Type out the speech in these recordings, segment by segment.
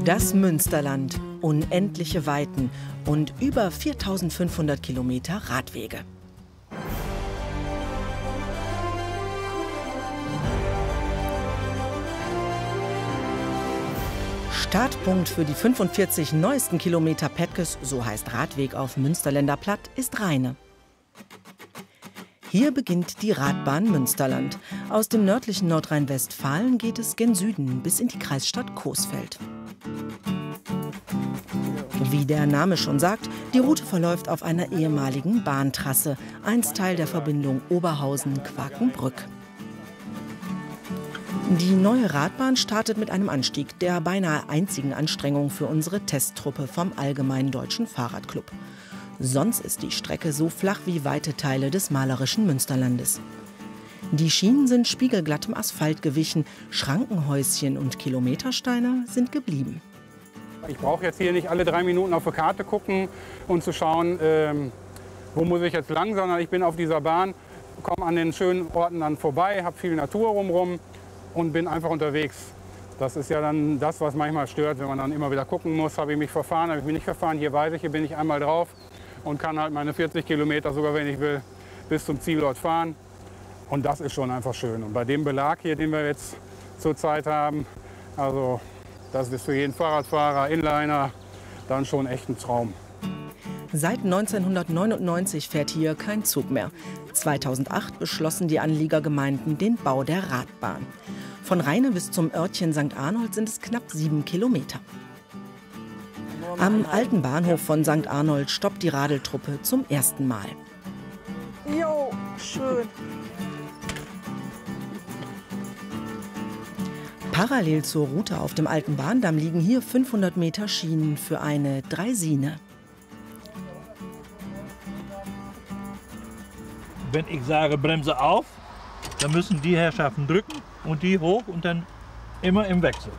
Das Münsterland, unendliche Weiten und über 4.500 Kilometer Radwege. Startpunkt für die 45 neuesten Kilometer Petkes, so heißt Radweg auf Münsterländer Platt, ist Rheine. Hier beginnt die Radbahn Münsterland. Aus dem nördlichen Nordrhein-Westfalen geht es gen Süden bis in die Kreisstadt Coesfeld. Wie der Name schon sagt, die Route verläuft auf einer ehemaligen Bahntrasse, einst Teil der Verbindung Oberhausen-Quakenbrück. Die neue Radbahn startet mit einem Anstieg, der beinahe einzigen Anstrengung für unsere Testtruppe vom Allgemeinen Deutschen Fahrradclub. Sonst ist die Strecke so flach wie weite Teile des malerischen Münsterlandes. Die Schienen sind spiegelglattem Asphalt gewichen, Schrankenhäuschen und Kilometersteine sind geblieben. Ich brauche jetzt hier nicht alle 3 Minuten auf die Karte gucken und zu schauen, wo muss ich jetzt lang, sondern ich bin auf dieser Bahn, komme an den schönen Orten dann vorbei, habe viel Natur rumrum und bin einfach unterwegs. Das ist ja dann das, was manchmal stört, wenn man dann immer wieder gucken muss, habe ich mich verfahren, habe ich mich nicht verfahren. Hier weiß ich, hier bin ich einmal drauf und kann halt meine 40 Kilometer, sogar wenn ich will, bis zum Zielort fahren. Und das ist schon einfach schön. Und bei dem Belag hier, den wir jetzt zurzeit haben, also das ist für jeden Fahrradfahrer, Inliner, dann schon echt ein Traum. Seit 1999 fährt hier kein Zug mehr. 2008 beschlossen die Anliegergemeinden den Bau der Radbahn. Von Rheine bis zum Örtchen St. Arnold sind es knapp 7 Kilometer. Am alten Bahnhof von St. Arnold stoppt die Radeltruppe zum ersten Mal. Jo, schön. Parallel zur Route auf dem alten Bahndamm liegen hier 500 Meter Schienen für eine Draisine. Wenn ich sage Bremse auf, dann müssen die Herrschaften drücken und die hoch und dann immer im Wechsel.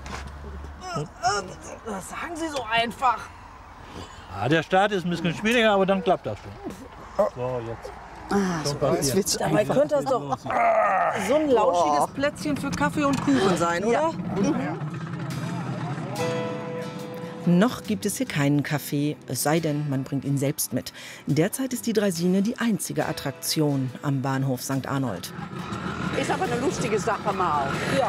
Das sagen Sie so einfach. Ja, der Start ist ein bisschen schwieriger, aber dann klappt das schon. So, jetzt. Dabei könnte das doch so ein lauschiges Plätzchen für Kaffee und Kuchen sein, oder? Ja. Noch gibt es hier keinen Kaffee, es sei denn, man bringt ihn selbst mit. Derzeit ist die Draisine die einzige Attraktion am Bahnhof St. Arnold. Ist aber eine lustige Sache mal. Ja.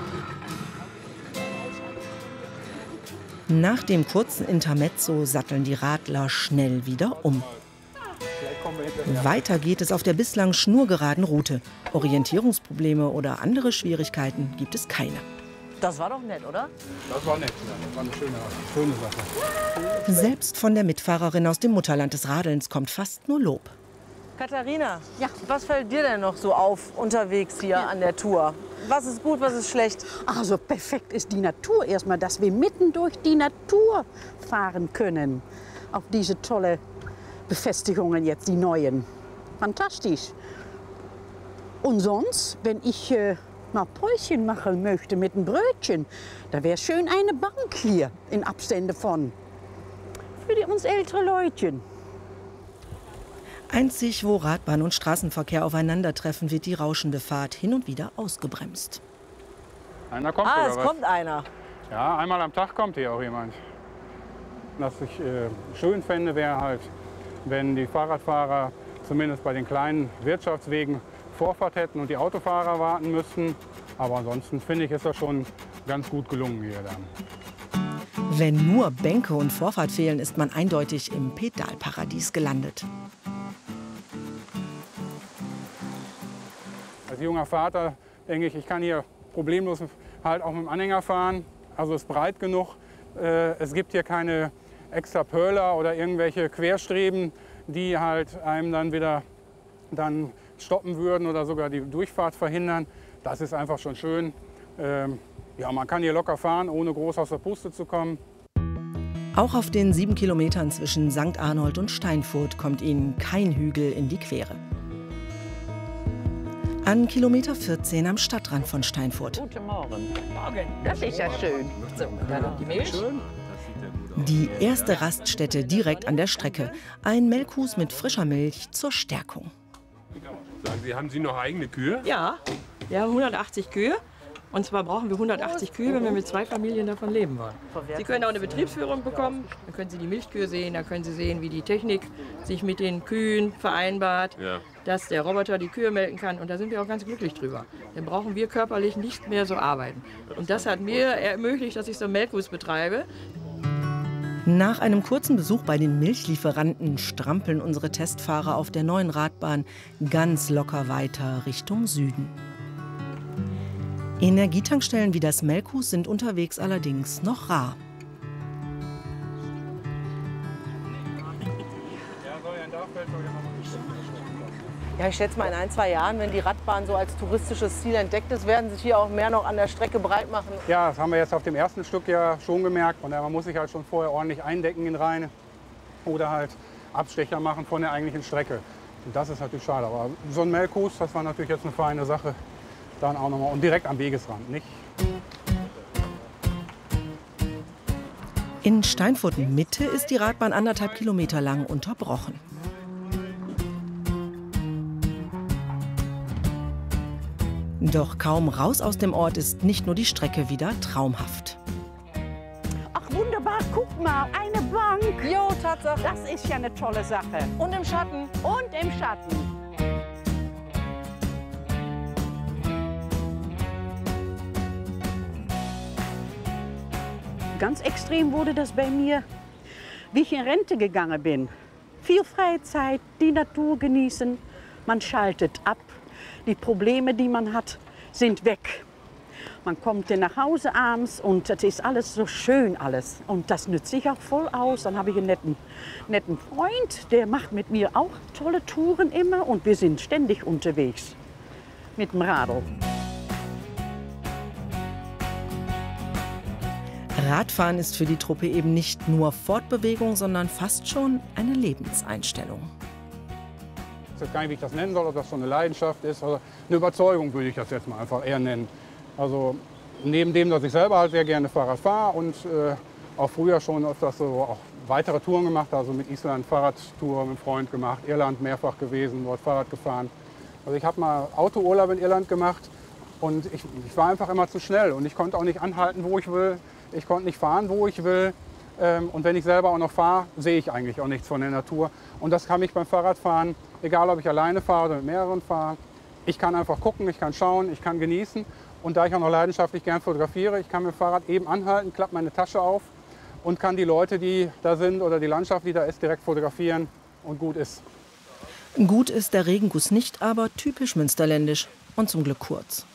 Nach dem kurzen Intermezzo satteln die Radler schnell wieder um. Weiter geht es auf der bislang schnurgeraden Route. Orientierungsprobleme oder andere Schwierigkeiten gibt es keine. Das war doch nett, oder? Das war nett, das war eine schöne Sache. Selbst von der Mitfahrerin aus dem Mutterland des Radelns kommt fast nur Lob. Katharina, ja, was fällt dir denn noch so auf unterwegs hier an der Tour? Was ist gut, was ist schlecht? Also perfekt ist die Natur erstmal, dass wir mitten durch die Natur fahren können. Auf diese tolle Befestigungen jetzt, die neuen. Fantastisch. Und sonst, wenn ich mal Päuschen machen möchte mit einem Brötchen, da wäre schön eine Bank hier in Abstände von. Für uns ältere Leutchen. Einzig, wo Radbahn und Straßenverkehr aufeinandertreffen, wird die rauschende Fahrt hin und wieder ausgebremst. Einer kommt Es kommt einer. Ja, einmal am Tag kommt hier auch jemand. Was ich schön fände, wäre halt, wenn die Fahrradfahrer zumindest bei den kleinen Wirtschaftswegen Vorfahrt hätten und die Autofahrer warten müssten. Aber ansonsten finde ich, ist das schon ganz gut gelungen hier dann. Wenn nur Bänke und Vorfahrt fehlen, ist man eindeutig im Pedalparadies gelandet. Als junger Vater denke ich, ich kann hier problemlos halt auch mit dem Anhänger fahren. Also es ist breit genug. Es gibt hier keine extra Pöller oder irgendwelche Querstreben, die halt einem dann wieder stoppen würden oder sogar die Durchfahrt verhindern. Das ist einfach schon schön. Ja, man kann hier locker fahren, ohne groß aus der Puste zu kommen. Auch auf den 7 Kilometern zwischen St. Arnold und Steinfurt kommt Ihnen kein Hügel in die Quere. An Kilometer 14 am Stadtrand von Steinfurt. Guten Morgen. Morgen. Das ist ja schön. So, dann noch die Milch. Die erste Raststätte direkt an der Strecke. Ein Melkhus mit frischer Milch zur Stärkung. Sagen Sie, haben Sie noch eigene Kühe? Ja, wir haben 180 Kühe Und zwar brauchen wir 180 Kühe, wenn wir mit 2 Familien davon leben wollen. Sie können auch eine Betriebsführung bekommen, dann können Sie die Milchkühe sehen, dann können Sie sehen, wie die Technik sich mit den Kühen vereinbart, dass der Roboter die Kühe melken kann. Und da sind wir auch ganz glücklich drüber. Dann brauchen wir körperlich nicht mehr so arbeiten. Und das hat mir ermöglicht, dass ich so einen Melkbus betreibe. Nach einem kurzen Besuch bei den Milchlieferanten strampeln unsere Testfahrer auf der neuen Radbahn ganz locker weiter Richtung Süden. Energietankstellen wie das Melkhus sind unterwegs allerdings noch rar. Ja, ich schätze mal, in 1, 2 Jahren, wenn die Radbahn so als touristisches Ziel entdeckt ist, werden sich hier auch mehr noch an der Strecke breit machen. Ja, das haben wir jetzt auf dem ersten Stück ja schon gemerkt. Und man muss sich halt schon vorher ordentlich eindecken in Rheine oder halt Abstecher machen von der eigentlichen Strecke. Und das ist natürlich schade. Aber so ein Melkhus, das war natürlich jetzt eine feine Sache. Dann auch nochmal und direkt am Wegesrand, nicht? In Steinfurt-Mitte ist die Radbahn 1,5 Kilometer lang unterbrochen. Doch kaum raus aus dem Ort ist nicht nur die Strecke wieder traumhaft. Ach wunderbar, guck mal, eine Bank. Jo, Tatsache. Das ist ja eine tolle Sache. Und im Schatten. Und im Schatten. Ganz extrem wurde das bei mir, wie ich in Rente gegangen bin. Viel Freizeit, die Natur genießen, man schaltet ab. Die Probleme, die man hat, sind weg. Man kommt dann nach Hause abends und es ist alles so schön alles. Und das nützt sich auch voll aus. Dann habe ich einen netten Freund, der macht mit mir auch tolle Touren immer. Und wir sind ständig unterwegs mit dem Radl. Radfahren ist für die Truppe eben nicht nur Fortbewegung, sondern fast schon eine Lebenseinstellung. Ich weiß gar nicht, wie ich das nennen soll, ob das so eine Leidenschaft ist oder eine Überzeugung, würde ich das jetzt mal einfach eher nennen. Also neben dem, dass ich selber halt sehr gerne Fahrrad fahre und auch früher schon öfters so auch weitere Touren gemacht, also mit Island Fahrradtour mit einem Freund gemacht, Irland mehrfach gewesen, dort Fahrrad gefahren. Also ich habe mal Autourlaub in Irland gemacht und ich war einfach immer zu schnell und ich konnte auch nicht anhalten, wo ich will. Ich konnte nicht fahren, wo ich will. Und wenn ich selber auch noch fahre, sehe ich eigentlich auch nichts von der Natur. Und das kann ich beim Fahrradfahren, egal ob ich alleine fahre oder mit mehreren fahre. Ich kann einfach gucken, ich kann schauen, ich kann genießen. Und da ich auch noch leidenschaftlich gern fotografiere, ich kann mit dem Fahrrad eben anhalten, klappe meine Tasche auf und kann die Leute, die da sind oder die Landschaft, die da ist, direkt fotografieren und gut ist. Gut ist der Regenguss nicht, aber typisch münsterländisch und zum Glück kurz.